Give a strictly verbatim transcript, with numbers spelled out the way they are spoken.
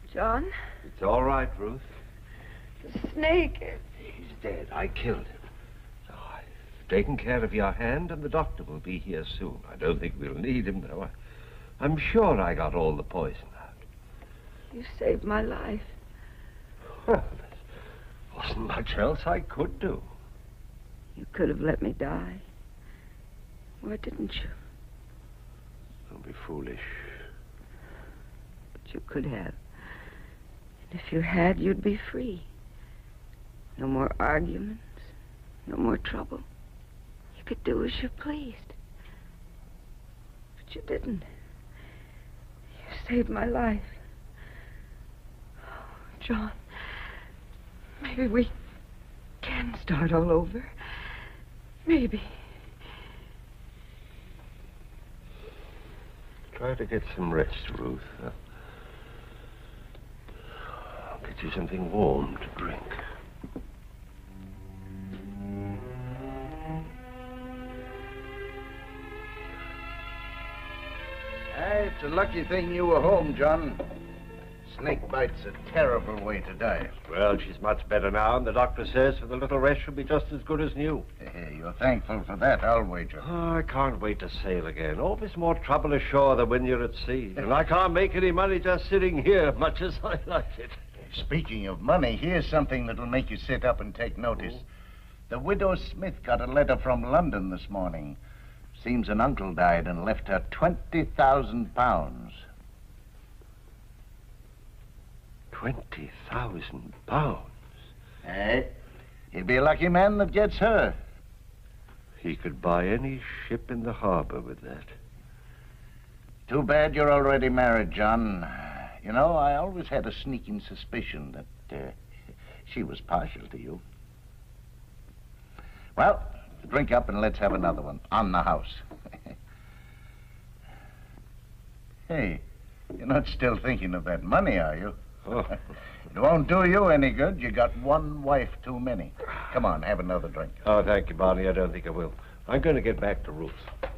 John? It's all right, Ruth. The snake. He's dead. I killed him. So I've taken care of your hand, and the doctor will be here soon. I don't think we'll need him, though. I, I'm sure I got all the poison out. You saved my life. Well, there wasn't much else I could do. You could have let me die. Why didn't you? Don't be foolish. But you could have. And if you had, you'd be free. No more arguments. No more trouble. You could do as you pleased. But you didn't. You saved my life. Oh, John, maybe we can start all over. Maybe. Try to get some rest, Ruth. Uh, I'll get you something warm to drink. Hey, it's a lucky thing you were home, John. Snake bite's a terrible way to die. Well, she's much better now, and the doctor says for the little rest she'll be just as good as new. Hey, you're thankful for that, I'll wager. Oh, I can't wait to sail again. Always more trouble ashore than when you're at sea. And I can't make any money just sitting here, much as I like it. Speaking of money, here's something that'll make you sit up and take notice. Oh. The widow Smith got a letter from London this morning. Seems an uncle died and left her twenty thousand pounds. Twenty thousand pounds? Hey, he'd be a lucky man that gets her. He could buy any ship in the harbor with that. Too bad you're already married, John. You know, I always had a sneaking suspicion that uh, she was partial to you. Well, drink up and let's have another one on the house. Hey, you're not still thinking of that money, are you? Oh. It won't do you any good. You got one wife too many. Come on, have another drink. Oh, thank you, Barney. I don't think I will. I'm going to get back to Ruth.